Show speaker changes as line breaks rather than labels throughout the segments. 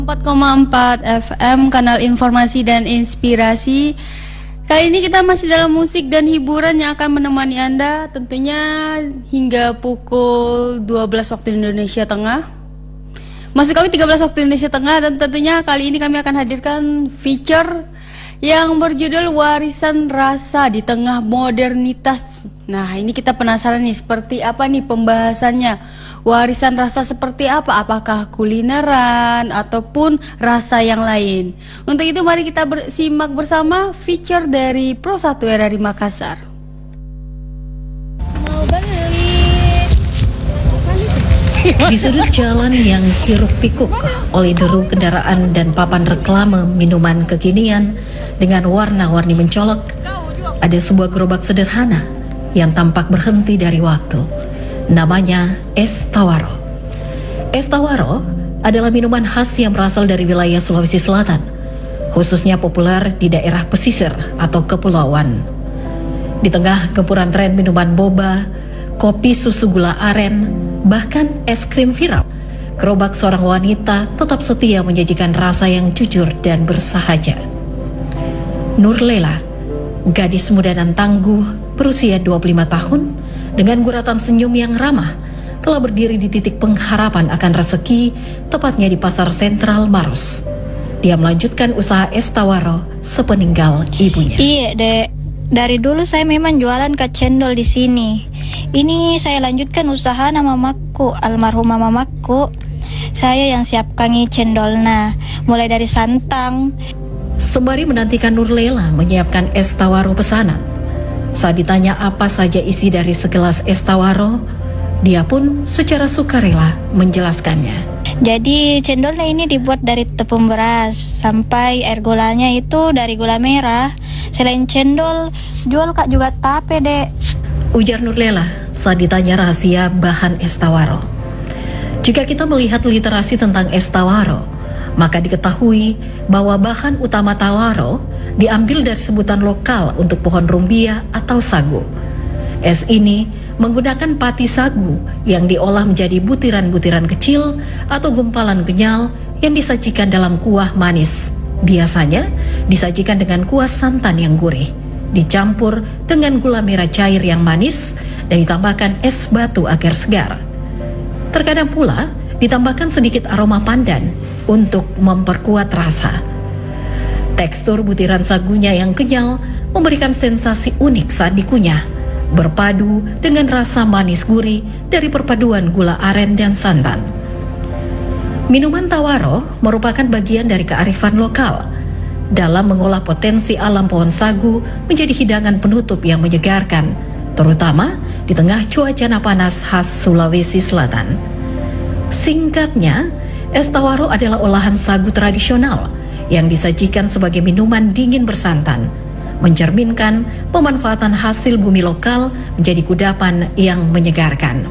4,4 FM, kanal informasi dan inspirasi. Kali ini kita masih dalam musik dan hiburan yang akan menemani Anda tentunya hingga pukul 12 waktu Indonesia Tengah. Maksud kami 13 waktu Indonesia Tengah, dan tentunya kali ini kami akan hadirkan feature yang berjudul Warisan Rasa di Tengah Modernitas. Nah, ini kita penasaran nih, seperti apa nih pembahasannya? Warisan rasa seperti apa? Apakah kulineran ataupun rasa yang lain? Untuk itu mari kita simak bersama feature dari Pro 1 RRI Makassar.
Mau beli.
Di sudut jalan yang hiruk pikuk oleh deru kendaraan dan papan reklame minuman kekinian dengan warna-warni mencolok, ada sebuah gerobak sederhana yang tampak berhenti dari waktu. Namanya Es Tawaro. Es Tawaro adalah minuman khas yang berasal dari wilayah Sulawesi Selatan, khususnya populer di daerah pesisir atau kepulauan. Di tengah gempuran tren minuman boba, kopi susu gula aren, bahkan es krim viral, gerobak seorang wanita tetap setia menyajikan rasa yang jujur dan bersahaja. Nurlela, gadis muda dan tangguh berusia 25 tahun, dengan guratan senyum yang ramah, telah berdiri di titik pengharapan akan rezeki, tepatnya di Pasar Sentral Maros. Dia melanjutkan usaha Es Tawaro sepeninggal ibunya.
Iya, Dek. Dari dulu saya memang jualan kak cendol di sini. Ini saya lanjutkan usaha nama mamaku, almarhumah mamaku. Saya yang siapkan cendolnya, mulai dari santang.
Sembari menantikan Nurlela menyiapkan Es Tawaro pesanan, saat ditanya apa saja isi dari segelas Es Tawaro, dia pun secara sukarela menjelaskannya.
Jadi cendolnya ini dibuat dari tepung beras, sampai air gulanya itu dari gula merah. Selain cendol, jual kak juga tape, Dek.
Ujar Nurlela saat ditanya rahasia bahan Es Tawaro. Jika kita melihat literasi tentang Es Tawaro, maka diketahui bahwa bahan utama tawaro diambil dari sebutan lokal untuk pohon rumbia atau sagu. Es ini menggunakan pati sagu yang diolah menjadi butiran-butiran kecil atau gumpalan kenyal yang disajikan dalam kuah manis. Biasanya disajikan dengan kuah santan yang gurih, dicampur dengan gula merah cair yang manis, dan ditambahkan es batu agar segar. Terkadang pula ditambahkan sedikit aroma pandan untuk memperkuat rasa. Tekstur butiran sagunya yang kenyal memberikan sensasi unik saat dikunyah, berpadu dengan rasa manis gurih dari perpaduan gula aren dan santan. Minuman tawaro merupakan bagian dari kearifan lokal dalam mengolah potensi alam pohon sagu menjadi hidangan penutup yang menyegarkan, terutama di tengah cuaca panas khas Sulawesi Selatan. Singkatnya, Es Tawaro adalah olahan sagu tradisional yang disajikan sebagai minuman dingin bersantan, mencerminkan pemanfaatan hasil bumi lokal menjadi kudapan yang menyegarkan.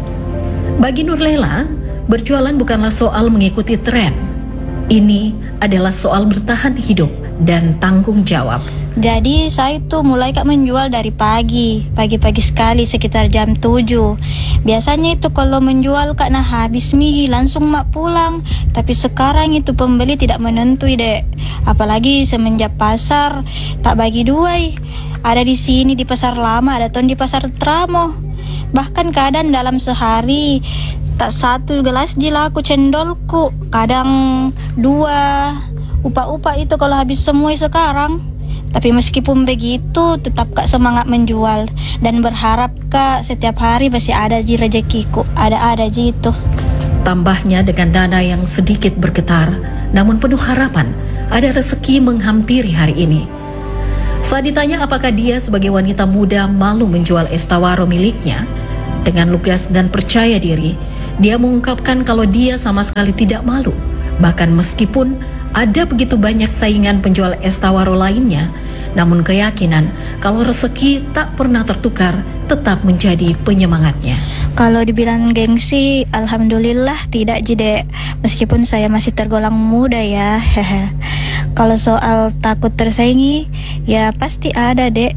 Bagi Nurlela, berjualan bukanlah soal mengikuti tren. Ini adalah soal bertahan hidup dan tanggung jawab.
Jadi saya itu mulai kak menjual dari pagi sekali sekitar jam 7. Biasanya itu kalau menjual kak habis mie langsung mak pulang. Tapi sekarang itu pembeli tidak menentu, Dek. Apalagi semenjak pasar tak bagi dua. Ada di sini di pasar lama, ada ton di pasar Tramo. Bahkan kadang dalam sehari tak satu gelas jilaku cendolku, kadang dua. Upa-upa itu kalau habis semua sekarang. Tapi meskipun begitu, tetap kak semangat menjual dan berharap kak setiap hari masih ada rezekiku, ada itu.
Tambahnya dengan dana yang sedikit bergetar, namun penuh harapan, ada rezeki menghampiri hari ini. Saat ditanya apakah dia sebagai wanita muda malu menjual Es Tawaro miliknya, dengan lugas dan percaya diri, dia mengungkapkan kalau dia sama sekali tidak malu. Bahkan meskipun ada begitu banyak saingan penjual Es Tawaro lainnya, namun keyakinan kalau rezeki tak pernah tertukar tetap menjadi penyemangatnya.
Kalau dibilang gengsi, alhamdulillah tidak, Jide. Meskipun saya masih tergolong muda ya. Kalau soal takut tersaingi, ya pasti ada, Dek.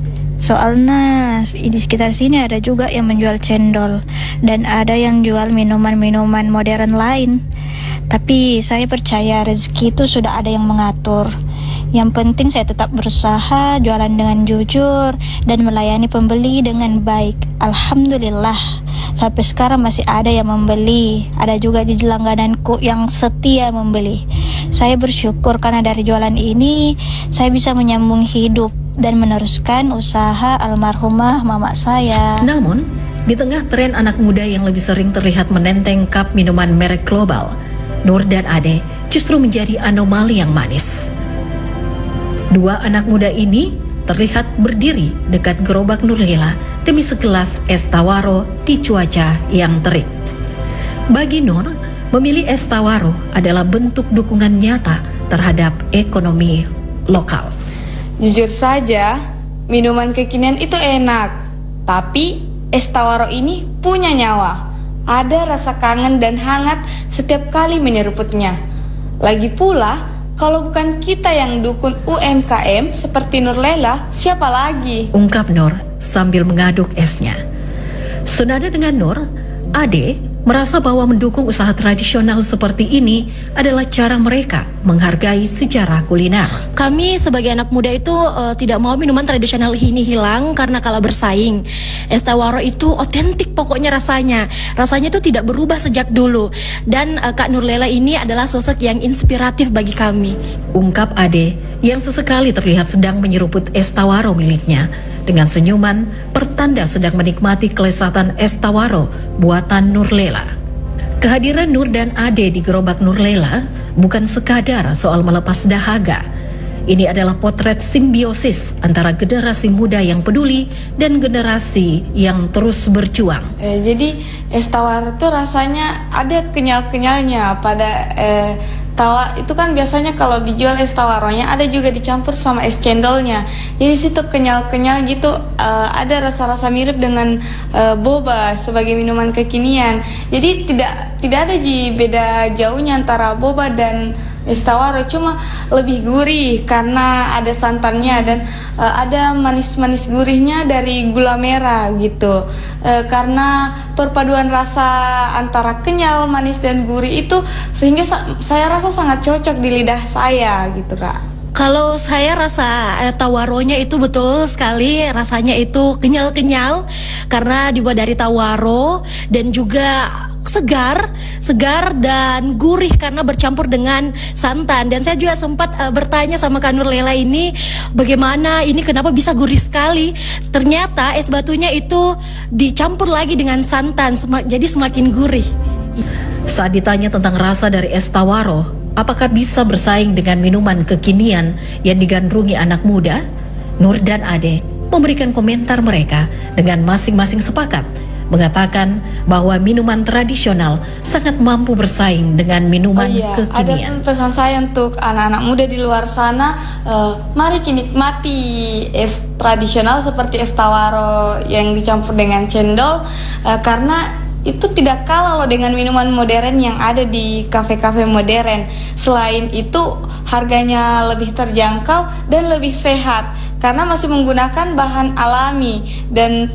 Soalnya di sekitar sini ada juga yang menjual cendol dan ada yang jual minuman-minuman modern lain. Tapi saya percaya rezeki itu sudah ada yang mengatur. Yang penting saya tetap berusaha, jualan dengan jujur, dan melayani pembeli dengan baik. Alhamdulillah, sampai sekarang masih ada yang membeli. Ada juga di langgananku yang setia membeli. Saya bersyukur karena dari jualan ini, saya bisa menyambung hidup dan meneruskan usaha almarhumah mama saya.
Namun, di tengah tren anak muda yang lebih sering terlihat menenteng cup minuman merek global, Nur dan Ade justru menjadi anomali yang manis. Dua anak muda ini terlihat berdiri dekat gerobak Nurlela demi segelas es tawaro di cuaca yang terik. Bagi Nur, memilih es tawaro adalah bentuk dukungan nyata terhadap ekonomi lokal.
Jujur saja, minuman kekinian itu enak, tapi es tawaro ini punya nyawa. Ada rasa kangen dan hangat setiap kali menyeruputnya. Lagi pula, kalau bukan kita yang dukun UMKM seperti Nurlela, siapa lagi?
Ungkap Nur sambil mengaduk esnya. Senada dengan Nur, Ade merasa bahwa mendukung usaha tradisional seperti ini adalah cara mereka menghargai sejarah kuliner.
Kami sebagai anak muda itu tidak mau minuman tradisional ini hilang karena kalah bersaing. Es tawaro itu otentik pokoknya rasanya. Rasanya itu tidak berubah sejak dulu. Dan Kak Nurlela ini adalah sosok yang inspiratif bagi kami.
Ungkap Ade yang sesekali terlihat sedang menyeruput es tawaro miliknya. Dengan senyuman, pertanda sedang menikmati kelezatan es tawaro buatan Nurlela. Kehadiran Nur dan Ade di gerobak Nurlela bukan sekadar soal melepas dahaga. Ini adalah potret simbiosis antara generasi muda yang peduli dan generasi yang terus berjuang.
Jadi es tawar itu rasanya ada kenyal-kenyalnya pada tawa itu kan biasanya kalau dijual es tawaronya ada juga dicampur sama es cendolnya. Jadi situ kenyal-kenyal gitu, ada rasa-rasa mirip dengan boba sebagai minuman kekinian. Jadi tidak ada beda jauhnya antara boba dan es tawaro, cuma lebih gurih karena ada santannya dan ada manis-manis gurihnya dari gula merah gitu. Karena perpaduan rasa antara kenyal, manis dan gurih itu sehingga saya rasa sangat cocok di lidah saya gitu, Kak.
Kalau saya rasa tawaronya itu betul sekali, rasanya itu kenyal-kenyal karena dibuat dari tawaro dan juga segar dan gurih karena bercampur dengan santan. Dan saya juga sempat bertanya sama Kak Nurlela ini, bagaimana ini kenapa bisa gurih sekali? Ternyata es batunya itu dicampur lagi dengan santan, jadi semakin gurih.
Saat ditanya tentang rasa dari es tawaro, apakah bisa bersaing dengan minuman kekinian yang digandrungi anak muda? Nur dan Ade memberikan komentar mereka dengan masing-masing sepakat mengatakan bahwa minuman tradisional sangat mampu bersaing dengan minuman kekinian.
Ada pesan saya untuk anak-anak muda di luar sana, mari nikmati es tradisional seperti es tawaro yang dicampur dengan cendol, karena itu tidak kalah loh dengan minuman modern yang ada di kafe-kafe modern. Selain itu harganya lebih terjangkau dan lebih sehat karena masih menggunakan bahan alami dan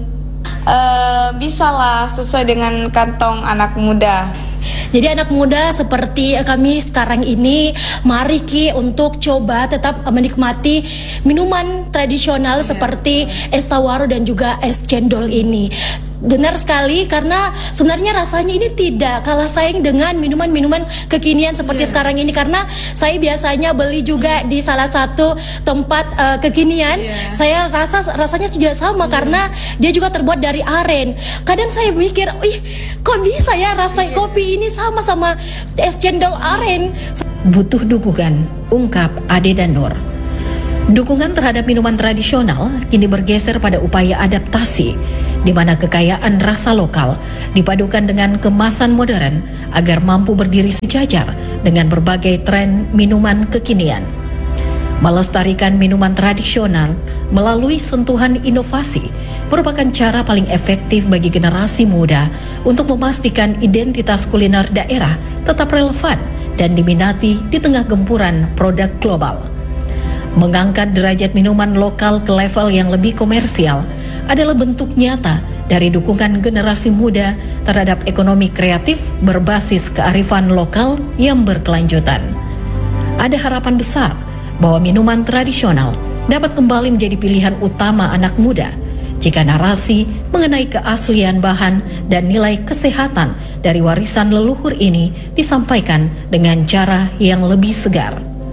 bisalah sesuai dengan kantong anak muda.
Jadi anak muda seperti kami sekarang ini, mari Ki untuk coba tetap menikmati minuman tradisional seperti es tawaro dan juga es cendol ini. Benar sekali, karena sebenarnya rasanya ini tidak kalah saing dengan minuman-minuman kekinian seperti sekarang ini. Karena saya biasanya beli juga di salah satu tempat kekinian, saya rasanya juga sama karena dia juga terbuat dari aren. Kadang saya mikir, kok bisa ya rasa kopi ini sama es cendol aren.
Butuh dukungan, ungkap Ade dan Nur. Dukungan terhadap minuman tradisional kini bergeser pada upaya adaptasi, di mana kekayaan rasa lokal dipadukan dengan kemasan modern agar mampu berdiri sejajar dengan berbagai tren minuman kekinian. Melestarikan minuman tradisional melalui sentuhan inovasi merupakan cara paling efektif bagi generasi muda untuk memastikan identitas kuliner daerah tetap relevan dan diminati di tengah gempuran produk global. Mengangkat derajat minuman lokal ke level yang lebih komersial adalah bentuk nyata dari dukungan generasi muda terhadap ekonomi kreatif berbasis kearifan lokal yang berkelanjutan. Ada harapan besar bahwa minuman tradisional dapat kembali menjadi pilihan utama anak muda jika narasi mengenai keaslian bahan dan nilai kesehatan dari warisan leluhur ini disampaikan dengan cara yang lebih segar.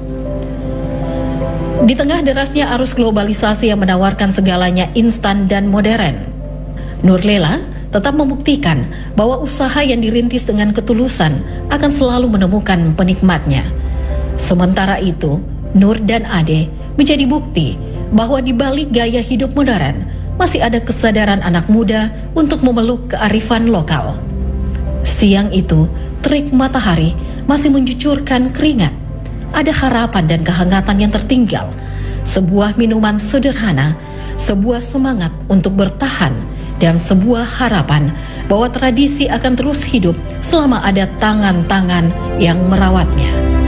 Di tengah derasnya arus globalisasi yang menawarkan segalanya instan dan modern, Nurlela tetap membuktikan bahwa usaha yang dirintis dengan ketulusan akan selalu menemukan penikmatnya. Sementara itu, Nur dan Ade menjadi bukti bahwa di balik gaya hidup modern masih ada kesadaran anak muda untuk memeluk kearifan lokal. Siang itu, terik matahari masih mencucurkan keringat. Ada harapan dan kehangatan yang tertinggal. Sebuah minuman sederhana, sebuah semangat untuk bertahan, dan sebuah harapan bahwa tradisi akan terus hidup selama ada tangan-tangan yang merawatnya.